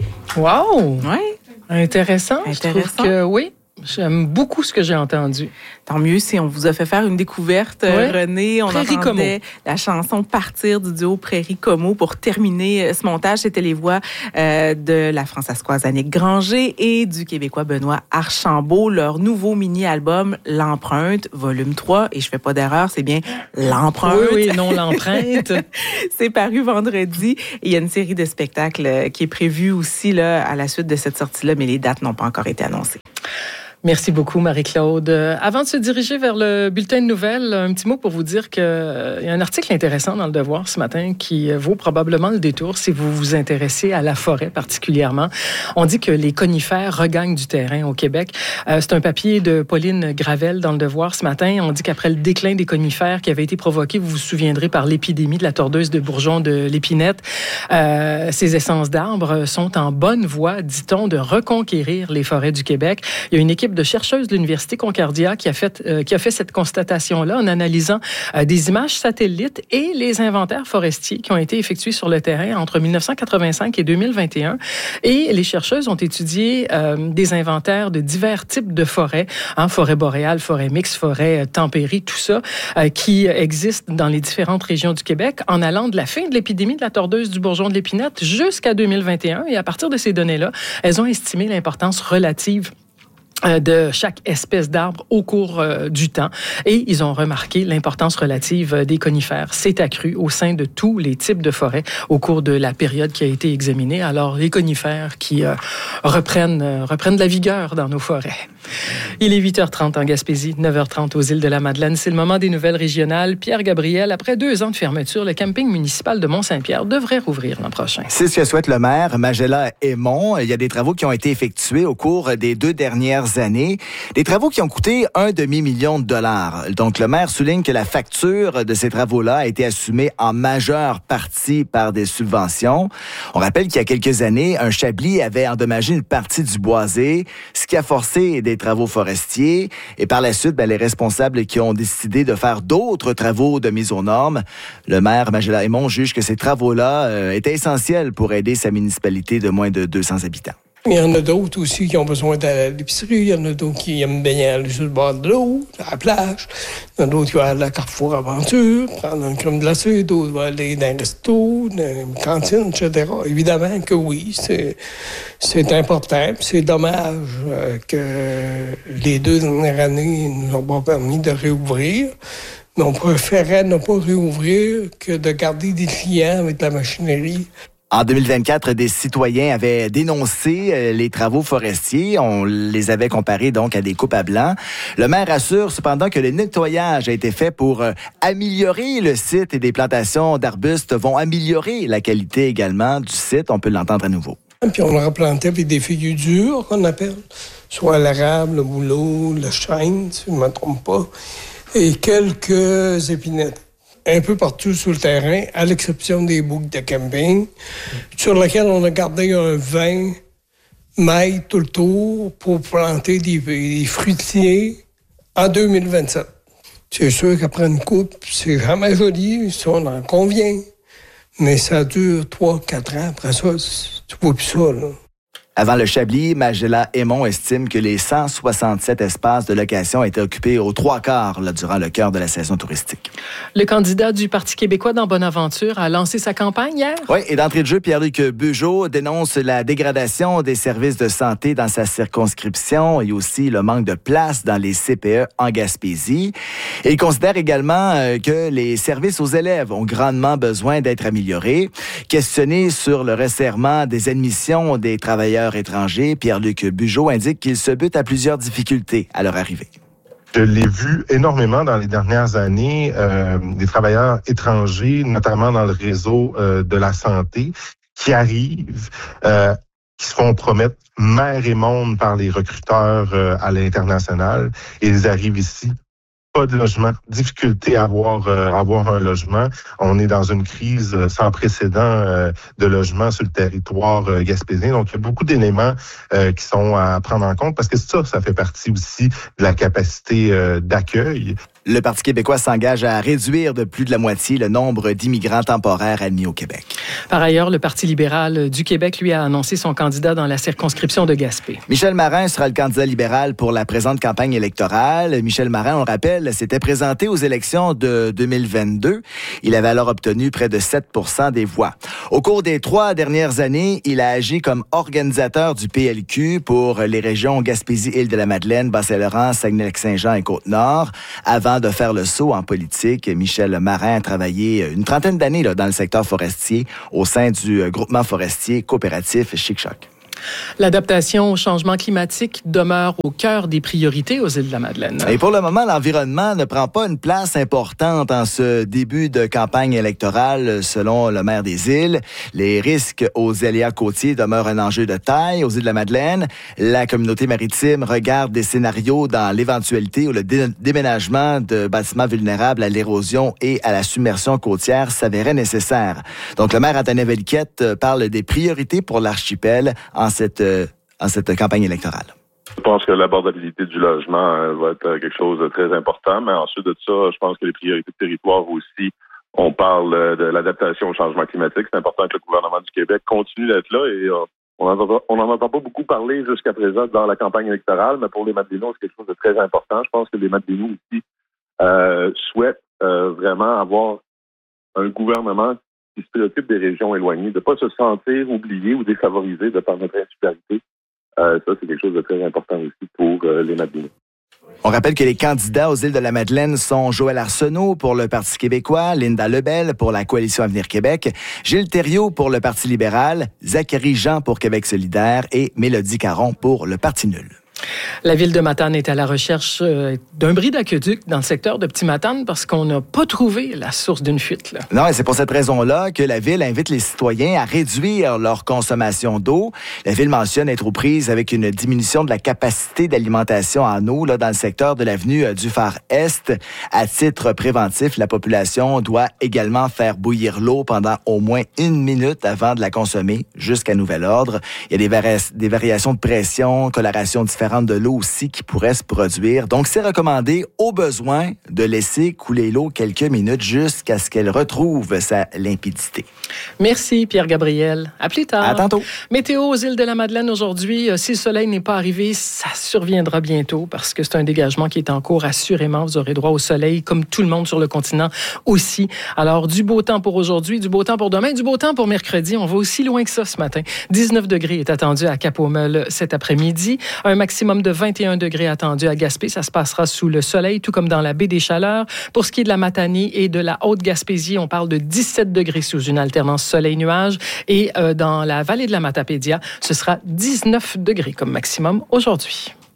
Wow! Oui. Intéressant. Je trouve que oui. J'aime beaucoup ce que j'ai entendu. Tant mieux si on vous a fait faire une découverte, René. On Prairie entendait la chanson Partir du duo Prairie Como pour terminer ce montage. C'était les voix de la Françaiscoise Annick Granger et du Québécois Benoît Archambault. Leur nouveau mini-album L'Empreinte, volume 3. Et je fais pas d'erreur, c'est bien L'Empreinte. Oui, non, L'Empreinte. C'est paru vendredi. Et il y a une série de spectacles qui est prévue aussi là, à la suite de cette sortie-là, mais les dates n'ont pas encore été annoncées. Merci beaucoup, Marie-Claude. Avant de se diriger vers le bulletin de nouvelles, un petit mot pour vous dire qu'il y a un article intéressant dans Le Devoir ce matin qui vaut probablement le détour si vous vous intéressez à la forêt particulièrement. On dit que les conifères regagnent du terrain au Québec. C'est un papier de Pauline Gravel dans Le Devoir ce matin. On dit qu'après le déclin des conifères qui avait été provoqué, vous vous souviendrez, par l'épidémie de la tordeuse de bourgeon de l'épinette, ces essences d'arbres sont en bonne voie, dit-on, de reconquérir les forêts du Québec. Il y a une équipe de chercheuses de l'Université Concordia qui a fait cette constatation-là en analysant des images satellites et les inventaires forestiers qui ont été effectués sur le terrain entre 1985 et 2021. Et les chercheuses ont étudié des inventaires de divers types de forêts, forêt boréale, forêt mixte, forêt tempérée, tout ça, qui existent dans les différentes régions du Québec en allant de la fin de l'épidémie de la tordeuse du bourgeon de l'épinette jusqu'à 2021. Et à partir de ces données-là, elles ont estimé l'importance relative de chaque espèce d'arbre au cours du temps. Et ils ont remarqué l'importance relative des conifères. C'est accru au sein de tous les types de forêts au cours de la période qui a été examinée. Alors, les conifères qui reprennent de la vigueur dans nos forêts. Il est 8h30 en Gaspésie, 9h30 aux îles de la Madeleine. C'est le moment des nouvelles régionales. Pierre Gabriel, après 2 ans de fermeture, le camping municipal de Mont-Saint-Pierre devrait rouvrir l'an prochain. C'est ce que souhaite le maire, Magella Aymon. Il y a des travaux qui ont été effectués au cours des 2 dernières années. Des travaux qui ont coûté $1,5 million. Donc, le maire souligne que la facture de ces travaux-là a été assumée en majeure partie par des subventions. On rappelle qu'il y a quelques années, un chablis avait endommagé une partie du boisé, ce qui a forcé des travaux forestiers. Et par la suite, les responsables qui ont décidé de faire d'autres travaux de mise aux normes. Le maire, Magella Aymon, juge que ces travaux-là étaient essentiels pour aider sa municipalité de moins de 200 habitants. Il y en a d'autres aussi qui ont besoin d'aller à l'épicerie. Il y en a d'autres qui aiment bien aller sur le bord de l'eau, à la plage. Il y en a d'autres qui vont aller à la Carrefour Aventure, prendre une crème glacée. D'autres vont aller dans un resto, dans une cantine, etc. Évidemment que oui, c'est important. C'est dommage que les 2 dernières années ne nous ont pas permis de réouvrir. Mais on préférait ne pas réouvrir que de garder des clients avec la machinerie. En 2024, des citoyens avaient dénoncé les travaux forestiers. On les avait comparés donc à des coupes à blanc. Le maire assure cependant que le nettoyage a été fait pour améliorer le site et des plantations d'arbustes vont améliorer la qualité également du site. On peut l'entendre à nouveau. Puis on le replantait avec des feuillus durs qu'on appelle, soit l'érable, le bouleau, le chêne, si je ne me trompe pas, et quelques épinettes. Un peu partout sur le terrain, à l'exception des boucles de camping, sur lesquelles on a gardé un 20 mètres tout le tour pour planter des fruitiers en 2027. C'est sûr qu'après une coupe, c'est jamais joli, ça, on en convient. Mais ça dure 3-4 ans. Après ça, tu vois plus ça, là. Avant le Chablis, Magella Aymon estime que les 167 espaces de location étaient occupés aux 3/4 durant le cœur de la saison touristique. Le candidat du Parti québécois dans Bonaventure a lancé sa campagne hier. Oui, et d'entrée de jeu, Pierre-Luc Bugeaud dénonce la dégradation des services de santé dans sa circonscription et aussi le manque de place dans les CPE en Gaspésie. Et il considère également que les services aux élèves ont grandement besoin d'être améliorés. Questionné sur le resserrement des admissions des travailleurs étrangers, Pierre-Luc Bugeaud indique qu'il se bute à plusieurs difficultés à leur arrivée. Je l'ai vu énormément dans les dernières années, des travailleurs étrangers, notamment dans le réseau de la santé, qui arrivent, qui se font promettre mer et monde par les recruteurs à l'international, et ils arrivent ici. Pas de logement, difficulté à avoir un logement. On est dans une crise sans précédent de logement sur le territoire gaspésien. Donc, il y a beaucoup d'éléments qui sont à prendre en compte parce que ça fait partie aussi de la capacité d'accueil. Le Parti québécois s'engage à réduire de plus de la moitié le nombre d'immigrants temporaires admis au Québec. Par ailleurs, le Parti libéral du Québec, lui, a annoncé son candidat dans la circonscription de Gaspé. Michel Marin sera le candidat libéral pour la présente campagne électorale. Michel Marin, on le rappelle, s'était présenté aux élections de 2022. Il avait alors obtenu près de 7 % des voix. Au cours des 3 dernières années, il a agi comme organisateur du PLQ pour les régions Gaspésie, Île-de-la-Madeleine, Bas-Saint-Laurent, Saguenay-Lac-Saint-Jean et Côte-Nord. Avant de faire le saut en politique, Michel Marin a travaillé une trentaine d'années dans le secteur forestier au sein du groupement forestier coopératif Chic-Choc. L'adaptation au changement climatique demeure au cœur des priorités aux Îles-de-la-Madeleine. Et pour le moment, l'environnement ne prend pas une place importante en ce début de campagne électorale, selon le maire des Îles. Les risques aux aléas côtiers demeurent un enjeu de taille aux Îles-de-la-Madeleine. La communauté maritime regarde des scénarios dans l'éventualité où le déménagement de bâtiments vulnérables à l'érosion et à la submersion côtière s'avérait nécessaire. Donc, le maire Antonin Valiquette parle des priorités pour l'archipel en cette campagne électorale. Je pense que l'abordabilité du logement va être quelque chose de très important, mais ensuite de ça, je pense que les priorités de territoire aussi, on parle de l'adaptation au changement climatique. C'est important que le gouvernement du Québec continue d'être là et on n'en entend pas beaucoup parler jusqu'à présent dans la campagne électorale, mais pour les Madeleinois, c'est quelque chose de très important. Je pense que les Madeleinois aussi souhaitent vraiment avoir un gouvernement qui se préoccupe des régions éloignées, de ne pas se sentir oubliés ou défavorisés de par notre insularité. Ça, c'est quelque chose de très important aussi pour les Madeleinois. On rappelle que les candidats aux Îles-de-la-Madeleine sont Joël Arsenault pour le Parti québécois, Linda Lebel pour la Coalition Avenir Québec, Gilles Thériault pour le Parti libéral, Zachary Jean pour Québec solidaire et Mélodie Caron pour le Parti nul. La ville de Matane est à la recherche d'un bris d'aqueduc dans le secteur de Petit-Matane parce qu'on n'a pas trouvé la source d'une fuite. Là. Non, et c'est pour cette raison-là que la ville invite les citoyens à réduire leur consommation d'eau. La ville mentionne être aux prises avec une diminution de la capacité d'alimentation en eau dans le secteur de l'avenue du Phare-Est. À titre préventif, la population doit également faire bouillir l'eau pendant au moins 1 minute avant de la consommer jusqu'à nouvel ordre. Il y a des variations de pression, coloration différentes de l'eau aussi qui pourrait se produire. Donc, c'est recommandé au besoin de laisser couler l'eau quelques minutes jusqu'à ce qu'elle retrouve sa limpidité. Merci, Pierre-Gabriel. À plus tard. À tantôt. Météo aux Îles-de-la-Madeleine aujourd'hui. Si le soleil n'est pas arrivé, ça surviendra bientôt parce que c'est un dégagement qui est en cours. Assurément, vous aurez droit au soleil, comme tout le monde sur le continent aussi. Alors, du beau temps pour aujourd'hui, du beau temps pour demain, du beau temps pour mercredi. On va aussi loin que ça ce matin. 19 degrés est attendu à Cap-au-Meul cet après-midi. Un maximum de 21 degrés attendu à Gaspé. Ça se passera sous le soleil, tout comme dans la baie des Chaleurs. Pour ce qui est de la Matanie et de la Haute-Gaspésie, on parle de 17 degrés sous une alternance soleil-nuage. Et dans la vallée de la Matapédia, ce sera 19 degrés comme maximum aujourd'hui.